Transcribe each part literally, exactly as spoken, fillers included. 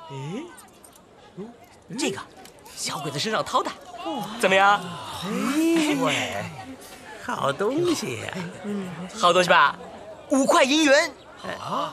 哎，这个小鬼子身上掏的，怎么样？ 哎喂，好东西呀！ 好东西吧？五块银元。 啊！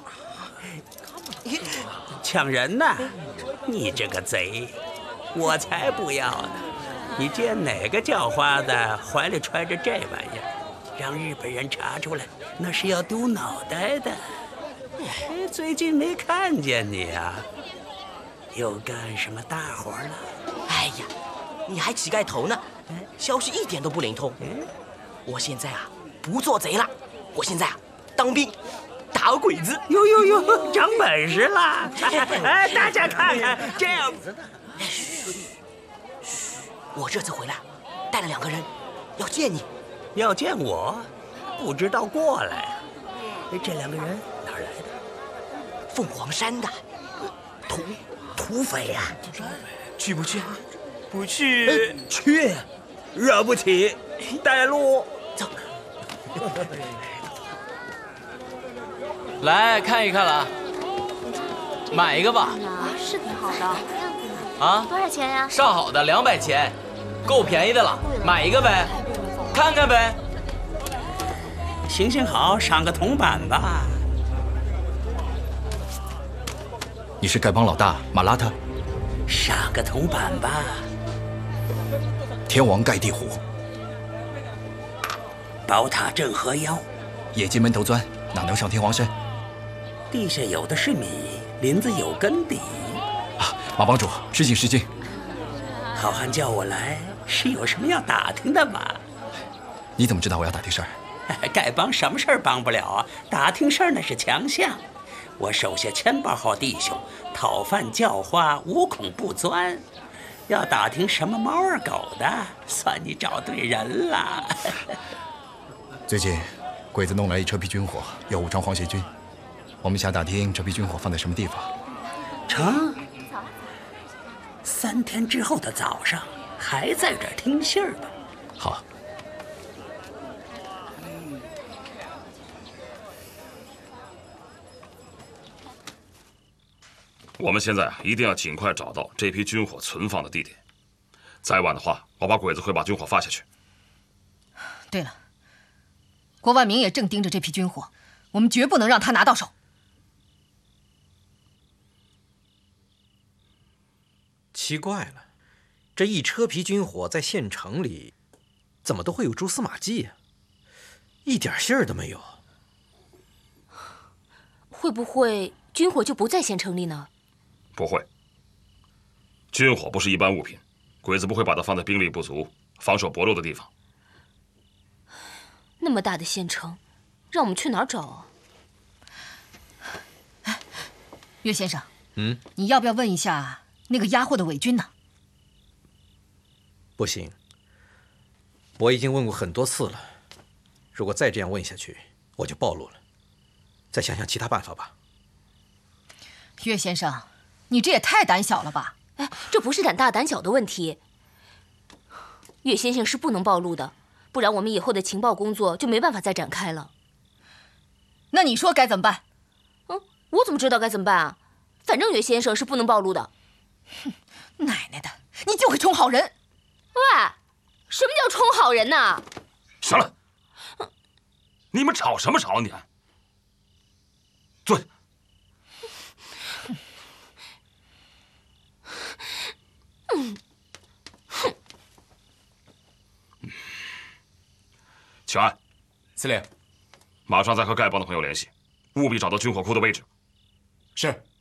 抢人呐！你这个贼！我才不要呢！你见哪个叫花子怀里揣着这玩意儿，让日本人查出来，那是要丢脑袋的。哎，最近没看见你啊，又干什么大活了？ 哎呀，你还乞丐头呢，消息一点都不灵通。我现在啊，不做贼了，我现在啊，当兵，打鬼子。 呦呦呦，长本事了！哎，大家看看，这样子的。 嘘，嘘，我这次回来，带了两个人，要见你。 要见我？不知道过来啊。这两个人哪儿来的？ 凤凰山的。 土土匪呀！ 去不去？不去。 去，惹不起。带路。 走。 来看一看了，买一个吧。 是挺好的。 啊？ 多少钱呀？ 上好的两百钱，够便宜的了，买一个呗，看看呗。 行行好，上个铜板吧。 你是丐帮老大马拉特？ 上个铜板吧。 天王盖地虎。 宝塔镇河妖。 野鸡门头钻，哪能上天王山？ 地下有的是米，林子有根底。 啊，马帮主，失敬失敬。 好汉叫我来，是有什么要打听的吗？ 你怎么知道我要打听事儿？ 丐帮什么事儿帮不了啊？打听事儿那是强项。我手下千八号弟兄，讨饭叫花，无孔不钻。要打听什么猫儿狗的，算你找对人了。 最近，鬼子弄来一车批军火，要武装皇协军。我们想打听这批军火放在什么地方。 成。三天之后的早上，还在这儿听信儿吧。 好。 我们现在一定要尽快找到这批军火存放的地点，再晚的话，我怕鬼子会把军火发下去。 对了，郭万明也正盯着这批军火，我们绝不能让他拿到手。 奇怪了，这一车皮军火在县城里，怎么都会有蛛丝马迹呀？一点信儿都没有。 会不会军火就不在县城里呢？ 不会，军火不是一般物品，鬼子不会把它放在兵力不足、防守薄弱的地方。 那么大的县城，让我们去哪儿找啊？ 哎，岳先生， 嗯， 你要不要问一下那个押货的伪军呢？ 不行，我已经问过很多次了，如果再这样问下去，我就暴露了。再想想其他办法吧。 岳先生，你这也太胆小了吧？ 哎，这不是胆大胆小的问题。岳先生是不能暴露的，不然我们以后的情报工作就没办法再展开了。 那你说该怎么办？ 嗯，我怎么知道该怎么办啊？反正岳先生是不能暴露的。 哼，奶奶的，你就会充好人！ 喂，什么叫充好人呢？ 行了，你们吵什么吵你？坐下。 嗯， 哼。请安。 司令， 马上再和丐帮的朋友联系，务必找到军火库的位置。 是。